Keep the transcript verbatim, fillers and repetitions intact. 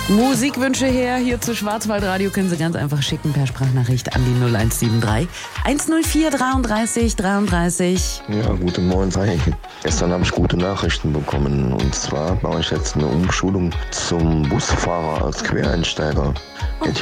Musikwünsche her, hier zu Schwarzwaldradio können Sie ganz einfach schicken per Sprachnachricht an die null eins sieben drei eins null vier dreiunddreißig dreiunddreißig. Ja, guten Morgen. Hi. Gestern habe ich gute Nachrichten bekommen. Und zwar mache ich jetzt eine Umschulung zum Busfahrer als Quereinsteiger. Hätte